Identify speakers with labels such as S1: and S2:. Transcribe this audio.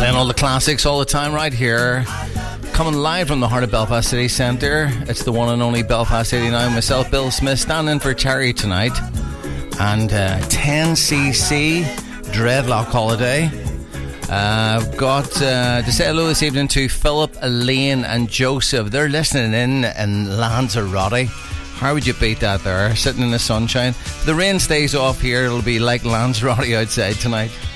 S1: Playing all the classics all the time right here. Coming live from the heart of Belfast City Centre. It's the one and only Belfast 89. Myself, Bill Smith, standing in for Terry tonight. And 10cc Dreadlock Holiday. I've got to say hello this evening to Philip, Elaine and Joseph. They're listening in Lanzarote. How would you beat that there, sitting in the sunshine? If the rain stays off here, it'll be like Lanzarote outside tonight.